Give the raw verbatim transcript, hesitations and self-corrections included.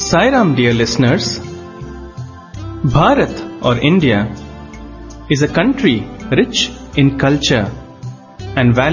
Sai Ram, dear listeners. Bharat or India is a country rich in culture and values.